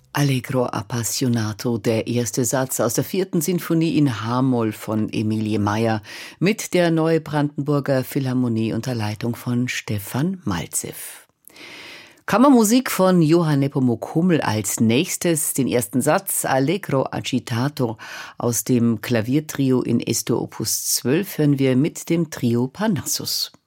Allegro appassionato, der erste Satz aus der 4. Sinfonie in H-Moll von Emilie Meyer mit der Neubrandenburger Philharmonie unter Leitung von Stefan Malzew. Kammermusik von Johann Nepomuk Hummel als nächstes, den ersten Satz Allegro agitato aus dem Klaviertrio in Esto Opus 12 hören wir mit dem Trio Parnassus.